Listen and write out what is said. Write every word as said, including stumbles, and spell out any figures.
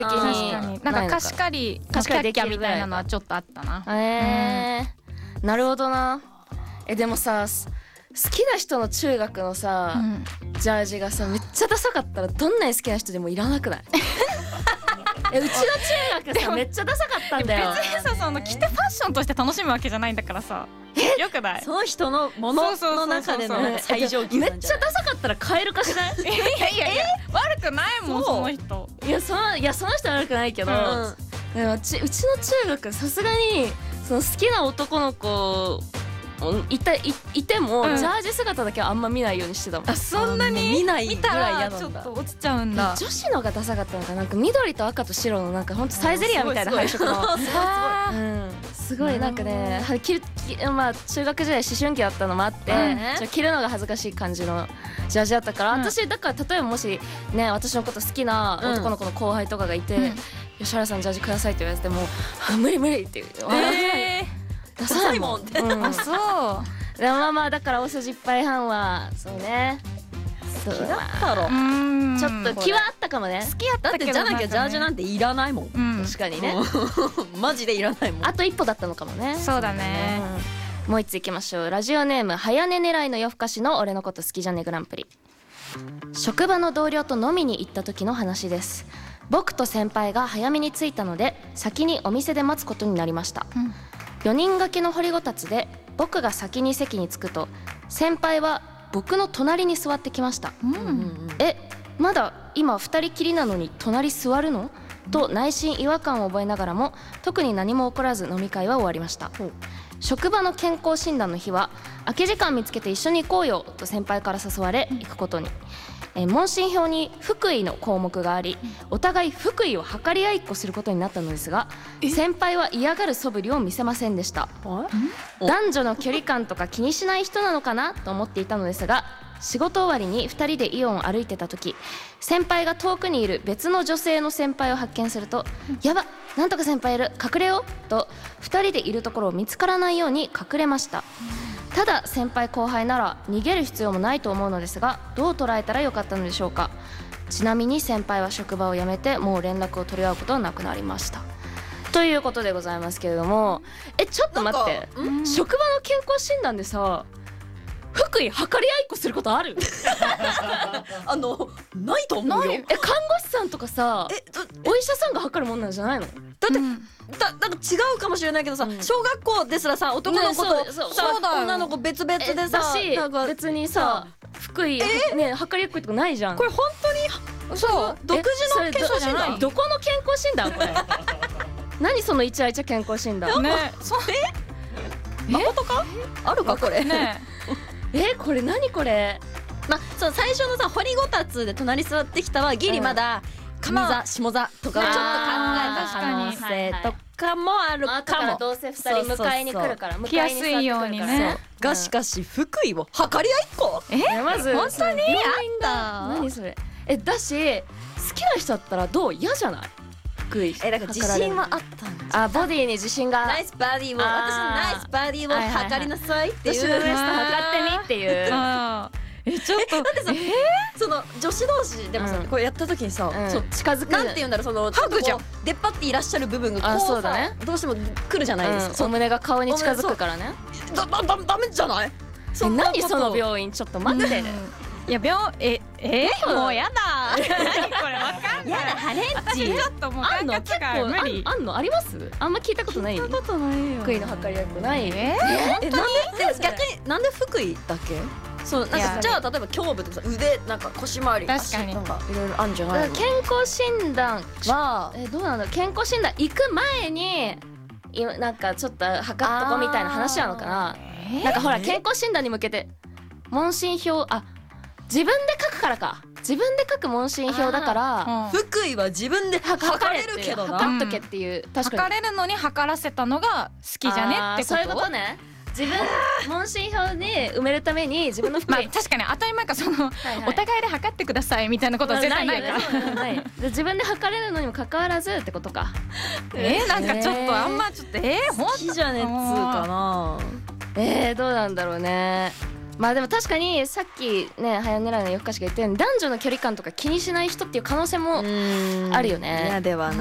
確かになんか貸し借り貸し借りできるみたいなのはちょっとあったな。 えー、なるほどな。えでもさ好きな人の中学のさ、うん、ジャージがさめっちゃダサかったらどんなに好きな人でもいらなくない？えうちの中学さめっちゃダサかったんだよ。 別にさその着てファッションとして楽しむわけじゃないんだからさ。よくない？ その人のものの中での最上級なんじゃない？ めっちゃダサかったら買えるかしない？ いやいやいや悪くないもんその人。 いやそのいやその人悪くないけど、うん、でもうちうちの中学さすがにその好きな男の子いた い, いても、うん、ジャージ姿だけはあんま見ないようにしてたもん。 あそんなに見ないぐらい嫌なんだ。 ちょっと落ちちゃうんだ。 女子のがダサかったのかなんか緑と赤と白のなんかほんとサイゼリアみたいな配色のすごいなんかね着るまあ中学時代思春期だったのもあって、うん、着るのが恥ずかしい感じのジャージだったから、うん、私だから例えばもしね私のこと好きな男の子の後輩とかがいて、うん、吉原さんジャージくださいって言われても無理無理って言う。えーダサいもんって、 うん、あそうでもまあまあだから大さじいっぱいはんはそうね好きだったろ。 ちょっと気はあったかもね。 好きやったけどだってじゃなきゃジャージなんていらないもん、うん、 確かにねマジでいらないもん。 あと一歩だったのかもね。 そうだね、 うん、もう一ついきましょう。ラジオネーム早寝狙いの夜更かしの俺のこと好きじゃねグランプリ。職場の同僚と飲みに行った時の話です。僕と先輩が早めに着いたので先にお店で待つことになりました、うんよにん掛けの掘りごたつで僕が先に席に着くと先輩は僕の隣に座ってきました、うんうんうん、えまだ今ふたりきりなのに隣座るのと内心違和感を覚えながらも特に何も起こらず飲み会は終わりました、うん、職場の健康診断の日は空き時間見つけて一緒に行こうよと先輩から誘われ行くことに。えー、問診票に福井の項目がありお互い福井を測り合いっこすることになったのですが先輩は嫌がる素振りを見せませんでした。男女の距離感とか気にしない人なのかなと思っていたのですが仕事終わりにふたりでイオンを歩いてた時先輩が遠くにいる別の女性の先輩を発見するとやばなんとか先輩いる隠れようとふたりでいるところを見つからないように隠れました。ただ先輩後輩なら逃げる必要もないと思うのですがどう捉えたらよかったのでしょうか。ちなみに先輩は職場を辞めてもう連絡を取り合うことはなくなりましたということでございますけれどもえちょっと待って職場の健康診断でさ福井測り合いっこすることある？ あのないと思うよ。 え看護師さんとかさえお医者さんが測るもんなんじゃないの？だって、うん、だなんか違うかもしれないけどさ、うん、小学校ですらさ男の子と、ね、さ女の子別々でさなんか別にさ福井ね測り合いっことかないじゃん。 これ本当にそう独自の健康診断。 どこの健康診断これ？何そのイチャイチャ健康診断？ ねえ誠か？あるかこれ？ねえこれ何これ？ まあそう最初のさ掘りごたつで隣座ってきたはギリまだ上座下座とかをちょっと考えた可能性とかもあるかも。 どうせふたり迎えに来るから来やすいようにね。 がしかし福井を測り合いっこ？ えまず本当にあんだ。何それ？えだし好きな人だったらどう嫌じゃない？福井えだから自信はあったんだ。あボディに自信が。 ナイスバディを私のナイスバディを測りなさいっていう。 私のウエスト測ってみっていう。 えちょっとだってさ、えー、その女子同士でもさ、うん、これやった時にさ、うん、そう近づくなんて言うんだろうそのハグじゃん出っ張っていらっしゃる部分がこうさそうだ、ね、どうしても来るじゃないですか、うん、 そう胸が顔に近づくからねだだだダメじゃない？ そんな何その病院ちょっと待って、うん、 いや病ええー、もうやだ何これわかんないやだハレンチちょっともう感覚が無理あんのあります？あんま聞いたことない？ 聞いたことないよ。 福井の測り合いっこない？ えー、えなんで逆になんで福井だけ？そうなんかじゃあ例えば胸部とかさ腕なんか腰回り確かになんかいろいろあるんじゃないの？ 健康診断はえどうなんだ健康診断行く前になんかちょっと測っとこみたいな話なのかな、えー、なんかほら健康診断に向けて問診票あ自分で書くからか自分で書く問診票だから、 うん、福井は自分で測れるけどな測っとけっていう、うん、確かに測れるのに測らせたのが好きじゃねってこと？ そういうことね。自分問診票に埋めるために自分の服、 まあ、確かに当たり前かその、はいはい、お互いで測ってくださいみたいなことは絶対ないから、 ないよね、自分で測れるのにもかかわらずってことか。 えー、なんかちょっとあんまちょっとえー、 好きじゃねっつうかな。 えー、どうなんだろうね。 まあでも確かにさっきね早狙いの夜更かしが言ったように男女の距離感とか気にしない人っていう可能性もあるよね。 嫌では